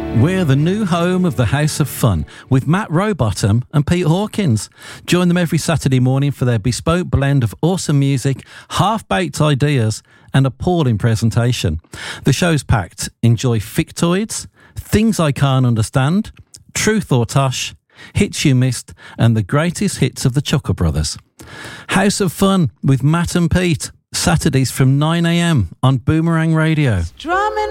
We're the new home of the House of Fun with Matt Rowbottom and Pete Hawkins. Join them every Saturday morning for their bespoke blend of awesome music, half-baked ideas and appalling presentation. The show's packed. Enjoy Fictoids, Things I Can't Understand, Truth or Tosh, Hits You Missed and the greatest hits of the Chuckle Brothers. House of Fun with Matt and Pete, Saturdays from 9 a.m. on Boomerang Radio. Drumming